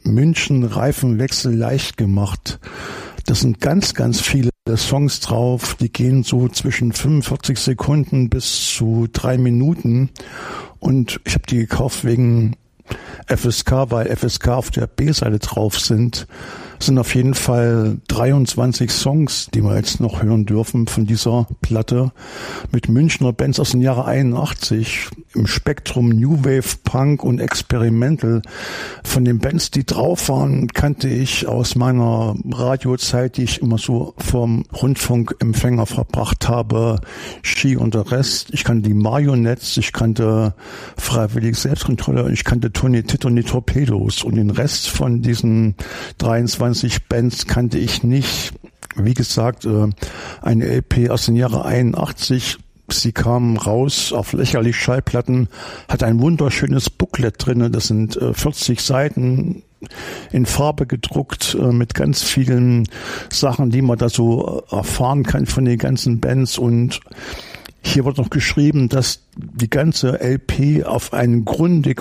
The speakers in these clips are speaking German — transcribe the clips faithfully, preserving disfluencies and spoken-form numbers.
München Reifenwechsel leicht gemacht. Das sind ganz, ganz viele Songs drauf, die gehen so zwischen fünfundvierzig Sekunden bis zu drei Minuten. Und ich habe die gekauft wegen F S K, weil F S K auf der B-Seite drauf sind. Es sind auf jeden Fall dreiundzwanzig Songs, die wir jetzt noch hören dürfen von dieser Platte mit Münchner Bands aus dem Jahre einundachtzig im Spektrum New Wave, Punk und Experimental. Von den Bands, die drauf waren, kannte ich aus meiner Radiozeit, die ich immer so vom Rundfunkempfänger verbracht habe, Ski und der Rest. Ich kannte die Marionettes, ich kannte Freiwillige Selbstkontrolle und ich kannte Tony Titt und die Torpedos. Und den Rest von diesen dreiundzwanzig Bands kannte ich nicht. Wie gesagt, eine L P aus dem Jahre einundachtzig. Sie kamen raus auf lächerlich Schallplatten, hat ein wunderschönes Booklet drin. Das sind vierzig Seiten in Farbe gedruckt mit ganz vielen Sachen, die man da so erfahren kann von den ganzen Bands. Und hier wird noch geschrieben, dass die ganze L P auf einen Grundig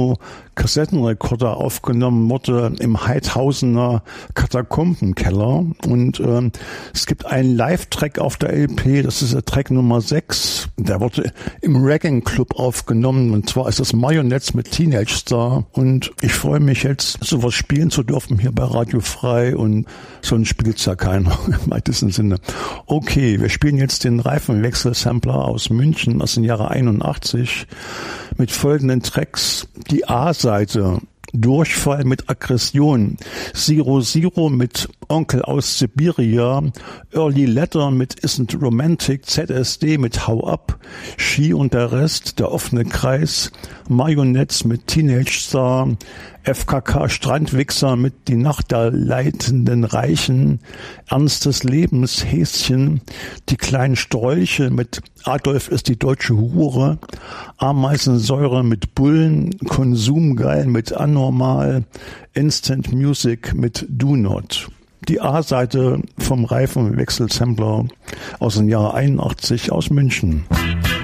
Mono-Kassettenrekorder aufgenommen wurde im Heidhausener Katakombenkeller. Und ähm, es gibt einen Live-Track auf der L P, das ist der Track Nummer sechs. Der wurde im Ragging Club aufgenommen, und zwar ist das Marionettes mit Teenage Star. Und ich freue mich jetzt, sowas spielen zu dürfen hier bei Radio Frei, und sonst spielt's ja keiner im weitesten Sinne. Okay, wir spielen jetzt den Reifenwechsel-Sampler aus München aus dem Jahre einundachtzig mit folgenden Tracks. Die A-Seite: Durchfall mit Aggression, Zero Zero mit Onkel aus Sibiria, Early Letter mit Isn't Romantic, Z S D mit Hau ab, Ski und der Rest, Der offene Kreis, Marionettes mit Teenage Star, F K K Strandwichser mit Die Nacht der leitenden Reichen, Ernst des Lebens, Häschen, Die kleinen Strolche mit Adolf ist die deutsche Hure, Ameisensäure mit Bullen, Konsumgeil mit Anormal, Instant Music mit Do Not. Die A-Seite vom Reifenwechsel-Sampler aus dem Jahr einundachtzig aus München.